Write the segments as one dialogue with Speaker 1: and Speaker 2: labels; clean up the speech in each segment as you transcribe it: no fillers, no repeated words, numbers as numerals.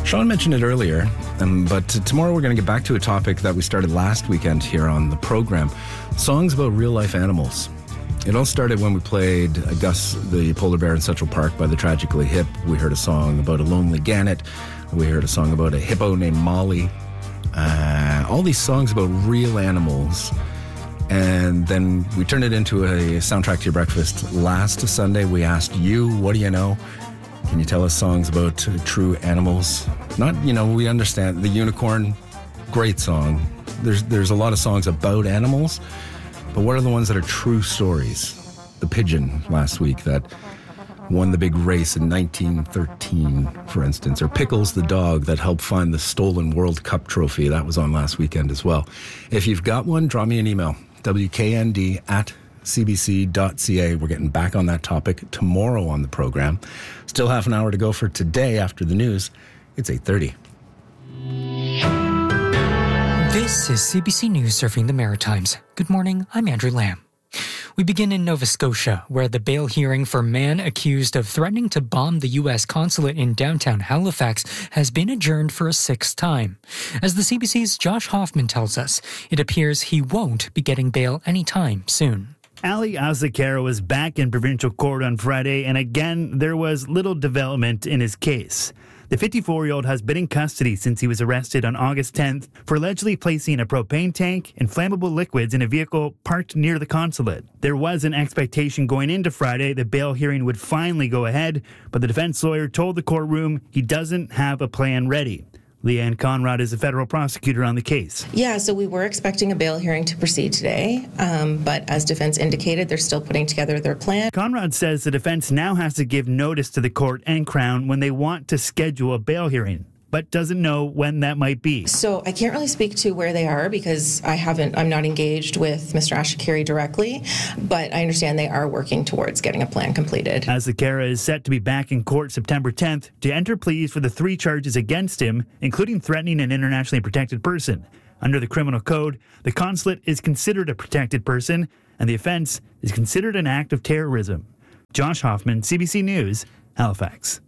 Speaker 1: Sean mentioned it earlier, but tomorrow we're going to get back to a topic that we started last weekend here on the program, songs about real-life animals. It all started when we played Gus the Polar Bear in Central Park by the Tragically Hip. We heard a song about a lonely gannet. We heard a song about a hippo named Molly. All these songs about real animals. And then we turned it into a soundtrack to your breakfast. Last Sunday, we asked you, what do you know? Can you tell us songs about true animals? Not, we understand the unicorn, great song. There's a lot of songs about animals, but what are the ones that are true stories? The pigeon last week that won the big race in 1913, for instance, or Pickles the dog that helped find the stolen World Cup trophy. That was on last weekend as well. If you've got one, draw me an email, wknd@cbc.ca. We're getting back on that topic tomorrow on the program. Still half an hour to go for today after the news. It's 8:30.
Speaker 2: This is CBC News serving the Maritimes. Good morning, I'm Andrew Lamb. We begin in Nova Scotia, where the bail hearing for man accused of threatening to bomb the U.S. consulate in downtown Halifax has been adjourned for a sixth time. As the CBC's Josh Hoffman tells us, it appears he won't be getting bail anytime soon.
Speaker 3: Ali Azzakara was back in provincial court on Friday, and again, there was little development in his case. The 54-year-old has been in custody since he was arrested on August 10th for allegedly placing a propane tank and flammable liquids in a vehicle parked near the consulate. There was an expectation going into Friday the bail hearing would finally go ahead, but the defense lawyer told the courtroom he doesn't have a plan ready. Leanne Conrad is a federal prosecutor on the case.
Speaker 4: Yeah, so we were expecting a bail hearing to proceed today, but as defense indicated, they're still putting together their plan.
Speaker 3: Conrad says the defense now has to give notice to the court and Crown when they want to schedule a bail hearing, but doesn't know when that might be.
Speaker 4: So I can't really speak to where they are because I'm not engaged with Mr. Ashikari directly, but I understand they are working towards getting a plan completed.
Speaker 3: Azzakara is set to be back in court September 10th to enter pleas for the 3 charges against him, including threatening an internationally protected person. Under the criminal code, the consulate is considered a protected person, and the offense is considered an act of terrorism. Josh Hoffman, CBC News, Halifax.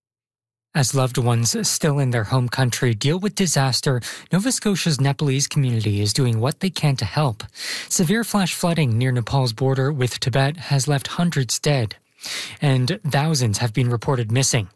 Speaker 2: As loved ones still in their home country deal with disaster, Nova Scotia's Nepalese community is doing what they can to help. Severe flash flooding near Nepal's border with Tibet has left hundreds dead, and thousands have been reported missing.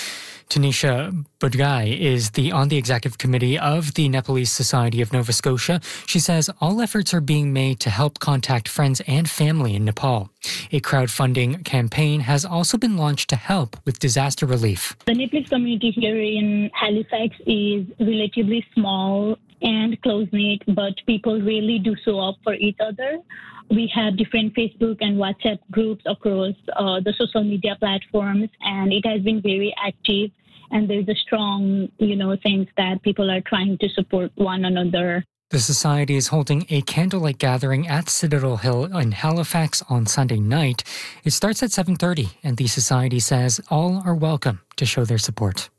Speaker 2: Tanisha Budgai is on the executive committee of the Nepalese Society of Nova Scotia. She says all efforts are being made to help contact friends and family in Nepal. A crowdfunding campaign has also been launched to help with disaster relief.
Speaker 5: The Nepalese community here in Halifax is relatively small and close-knit, but people really do show up for each other. We have different Facebook and WhatsApp groups across the social media platforms, and it has been very active. And there's a strong, sense that people are trying to support one another.
Speaker 2: The Society is holding a candlelight gathering at Citadel Hill in Halifax on Sunday night. It starts at 7:30, and the Society says all are welcome to show their support.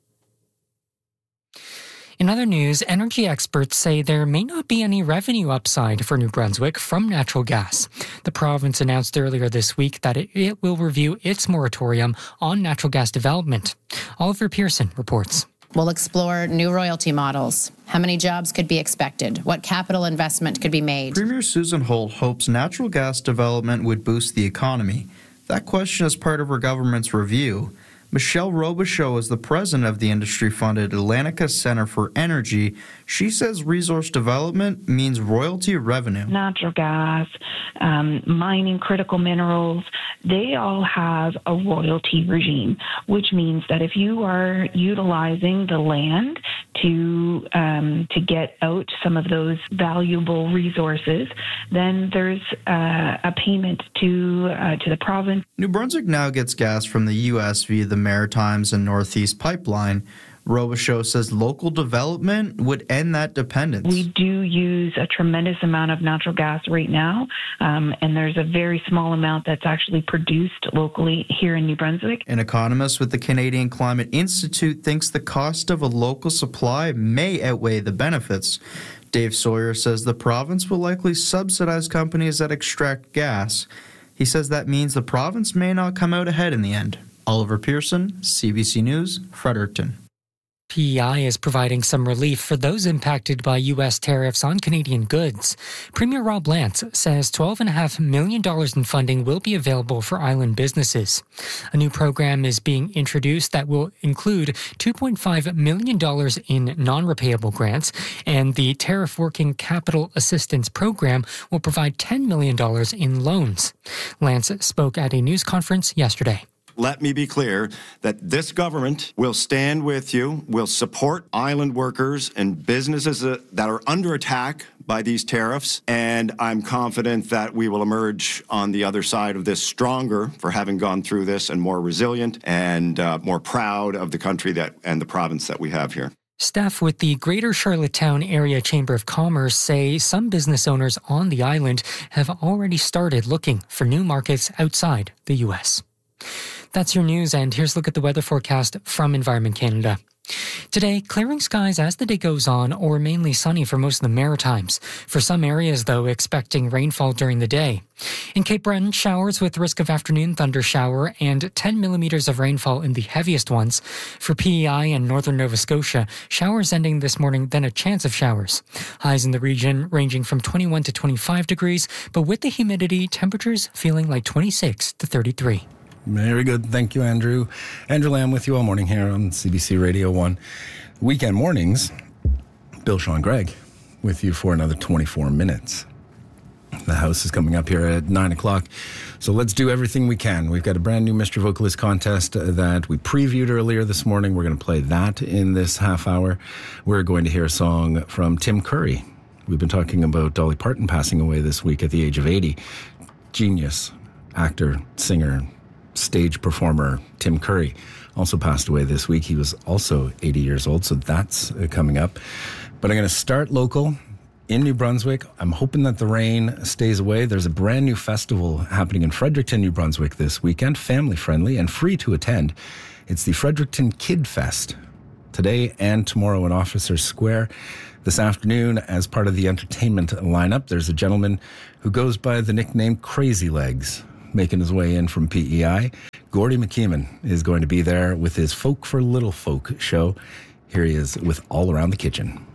Speaker 2: In other news, energy experts say there may not be any revenue upside for New Brunswick from natural gas. The province announced earlier this week that it will review its moratorium on natural gas development. Oliver Pearson reports.
Speaker 6: We'll explore new royalty models. How many jobs could be expected? What capital investment could be made?
Speaker 7: Premier Susan Holt hopes natural gas development would boost the economy. That question is part of her government's review. Michelle Robichaud is the president of the industry-funded Atlantica Centre for Energy. She says resource development means royalty revenue.
Speaker 8: Natural gas, mining critical minerals, they all have a royalty regime, which means that if you are utilizing the land to get out some of those valuable resources, then there's a payment to the province.
Speaker 7: New Brunswick now gets gas from the U.S. via the Maritimes and Northeast Pipeline. Robichaud says local development would end that dependence.
Speaker 8: We do use a tremendous amount of natural gas right now, and there's a very small amount that's actually produced locally here in New Brunswick.
Speaker 7: An economist with the Canadian Climate Institute thinks the cost of a local supply may outweigh the benefits. Dave Sawyer says the province will likely subsidize companies that extract gas. He says that means the province may not come out ahead in the end. Oliver Pearson, CBC News, Fredericton.
Speaker 2: PEI is providing some relief for those impacted by U.S. tariffs on Canadian goods. Premier Rob Lance says $12.5 million in funding will be available for island businesses. A new program is being introduced that will include $2.5 million in non-repayable grants, and the Tariff Working Capital Assistance Program will provide $10 million in loans. Lance spoke at a news conference yesterday.
Speaker 9: Let me be clear that this government will stand with you, will support island workers and businesses that are under attack by these tariffs, and I'm confident that we will emerge on the other side of this stronger for having gone through this and more resilient and more proud of the country and the province that we have here.
Speaker 2: Staff with the Greater Charlottetown Area Chamber of Commerce say some business owners on the island have already started looking for new markets outside the U.S. That's your news, and here's a look at the weather forecast from Environment Canada. Today, clearing skies as the day goes on, or mainly sunny for most of the Maritimes. For some areas, though, expecting rainfall during the day. In Cape Breton, showers with risk of afternoon thunder shower and 10 millimeters of rainfall in the heaviest ones. For PEI and northern Nova Scotia, showers ending this morning, then a chance of showers. Highs in the region ranging from 21 to 25 degrees, but with the humidity, temperatures feeling like 26 to 33.
Speaker 1: Very good. Thank you, Andrew. Andrew Lamb with you all morning here on CBC Radio 1. Weekend mornings, Bill, Sean, Greg with you for another 24 minutes. The house is coming up here at 9 o'clock, so let's do everything we can. We've got a brand new Mr. Vocalist contest that we previewed earlier this morning. We're going to play that in this half hour. We're going to hear a song from Tim Curry. We've been talking about Dolly Parton passing away this week at the age of 80. Genius, actor, singer, stage performer Tim Curry also passed away this week. He was also 80 years old, so that's coming up. But I'm going to start local in New Brunswick. I'm hoping that the rain stays away. There's a brand new festival happening in Fredericton, New Brunswick this weekend, family friendly and free to attend. It's the Fredericton Kid Fest, today and tomorrow in Officers Square. This afternoon, as part of the entertainment lineup, there's a gentleman who goes by the nickname Crazy Legs, making his way in from PEI. Gordy McKeeman is going to be there with his Folk for Little Folk show. Here he is with All Around the Kitchen.